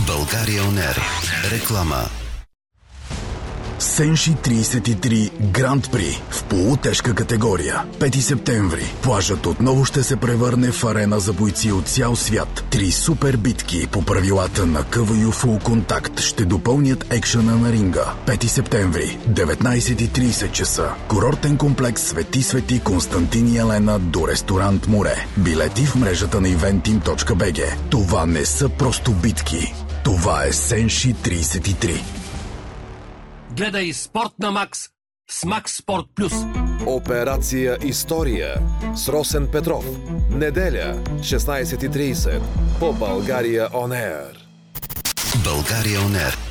България ОНЕР. Реклама. Сенши 33 Гранд При в полутежка категория. 5 септември. Плажът отново ще се превърне в арена за бойци от цял свят. 3 супер битки по правилата на КВЮ Full Contact ще допълнят екшъна на ринга. 5 септември, 19:30 часа. Курортен комплекс Свети Константин и Елена до ресторант Море. Билети в мрежата на eventim.bg. Това не са просто битки. Това е Сенши 33. Гледай Спорт на Макс с Макс Спорт Плюс. Операция История с Росен Петров. Неделя, 16:30 по България ОНЕР. България ОНЕР.